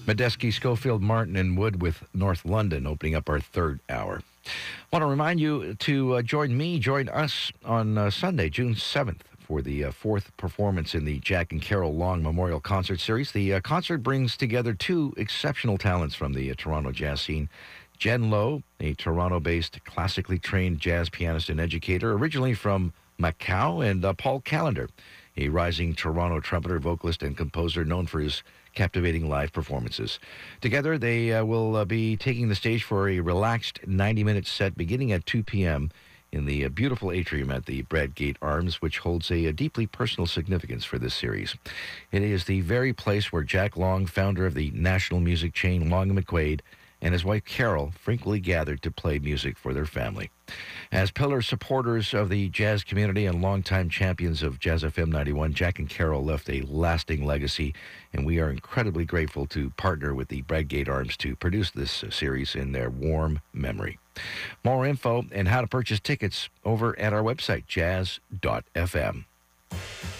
Medeski, Schofield, Martin, and Wood with North London opening up our third hour. I want to remind you to join us on Sunday, June 7th, for the fourth performance in the Jack and Carol Long Memorial Concert Series. The concert brings together two exceptional talents from the Toronto jazz scene. Jen Lowe, a Toronto-based classically trained jazz pianist and educator, originally from Macau, and Paul Callender, a rising Toronto trumpeter, vocalist, and composer known for his captivating live performances. Together, they will be taking the stage for a relaxed 90-minute set beginning at 2 p.m. in the beautiful atrium at the Bradgate Arms, which holds a deeply personal significance for this series. It is the very place where Jack Long, founder of the national music chain Long & McQuaid, and his wife Carol frequently gathered to play music for their family. As pillar supporters of the jazz community and longtime champions of Jazz FM 91, Jack and Carol left a lasting legacy, and we are incredibly grateful to partner with the Bradgate Arms to produce this series in their warm memory. More info and how to purchase tickets over at our website, jazz.fm.